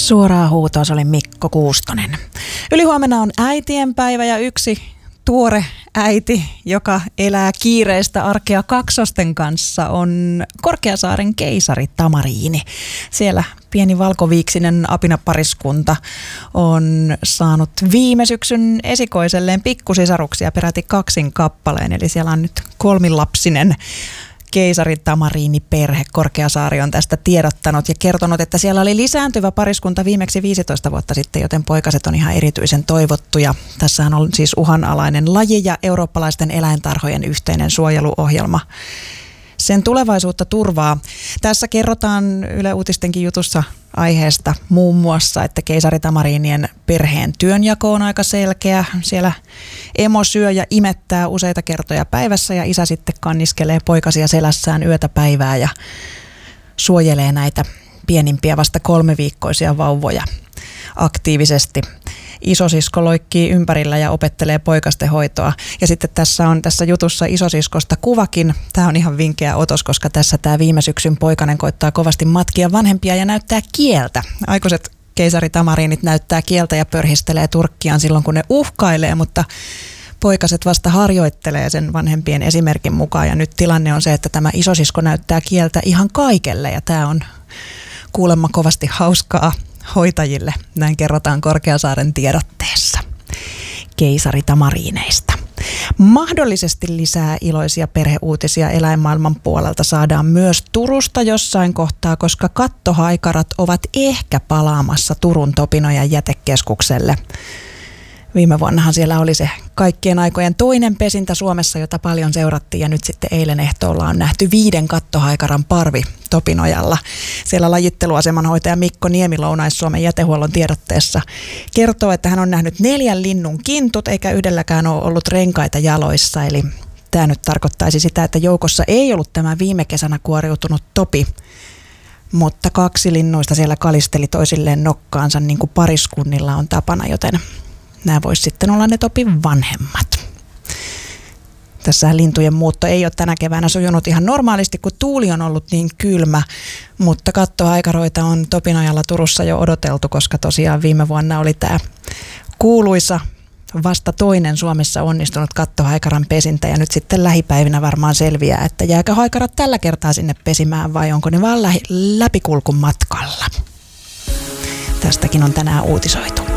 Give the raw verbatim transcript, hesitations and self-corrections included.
Suoraa huutoa, se oli Mikko Kuustonen. Ylihuomenna on äitienpäivä ja yksi tuore äiti, joka elää kiireistä arkea kaksosten kanssa, on Korkeasaaren keisari Tamariini. Siellä pieni valkoviiksinen apinapariskunta on saanut viime syksyn esikoiselleen pikkusisaruksia peräti kaksin kappaleen. Eli siellä on nyt kolmilapsinen keisari Tamariini perhe. Korkeasaari on tästä tiedottanut ja kertonut, että siellä oli lisääntyvä pariskunta viimeksi viisitoista vuotta sitten, joten poikaset on ihan erityisen toivottuja. Tässä on siis uhanalainen laji ja eurooppalaisten eläintarhojen yhteinen suojeluohjelma sen tulevaisuutta turvaa. Tässä kerrotaan Yle Uutistenkin jutussa aiheesta muun muassa, että keisari Tamariinien perheen työnjako on aika selkeä. Siellä emo syö ja imettää useita kertoja päivässä ja isä sitten kanniskelee poikasia selässään yötä päivää ja suojelee näitä pienimpiä vasta kolmeviikkoisia vauvoja aktiivisesti. Isosisko loikkii ympärillä ja opettelee poikasten hoitoa. Ja sitten tässä on tässä jutussa isosiskosta kuvakin. Tämä on ihan vinkeä otos, koska tässä tämä viime syksyn poikanen koittaa kovasti matkia vanhempia ja näyttää kieltä. Aikuiset keisari Tamariinit näyttää kieltä ja pörhistelee turkkiaan silloin, kun ne uhkailee, mutta poikaset vasta harjoittelee sen vanhempien esimerkin mukaan. Ja nyt tilanne on se, että tämä isosisko näyttää kieltä ihan kaikelle ja tämä on kuulemma kovasti hauskaa hoitajille, näin kerrotaan Korkeasaaren tiedotteessa keisari Tamariineista. Mahdollisesti lisää iloisia perheuutisia eläinmaailman puolelta saadaan myös Turusta jossain kohtaa, koska kattohaikarat ovat ehkä palaamassa Turun Topinojan jätekeskukselle. Viime vuonnahan siellä oli se kaikkien aikojen toinen pesintä Suomessa, jota paljon seurattiin, ja nyt sitten eilen ehtoolla on nähty viiden kattohaikaran parvi Topinojalla. Siellä lajitteluasemanhoitaja Mikko Niemi Lounais-Suomen jätehuollon tiedotteessa kertoo, että hän on nähnyt neljän linnun kintut, eikä yhdelläkään ole ollut renkaita jaloissa. Eli tämä nyt tarkoittaisi sitä, että joukossa ei ollut tämä viime kesänä kuoriutunut topi, mutta kaksi linnuista siellä kalisteli toisilleen nokkaansa, niin kuin pariskunnilla on tapana, joten nämä vois sitten olla ne topin vanhemmat. Tässä lintujen muutto ei ole tänä keväänä sujunut ihan normaalisti, kun tuuli on ollut niin kylmä, mutta kattohaikaroita on Topinojalla Turussa jo odoteltu, koska tosiaan viime vuonna oli tämä kuuluisa vasta toinen Suomessa onnistunut kattohaikaran pesintä, ja nyt sitten lähipäivinä varmaan selviää, että jääkö haikarat tällä kertaa sinne pesimään vai onko ne vaan läpi- läpikulkun matkalla. Tästäkin on tänään uutisoitu.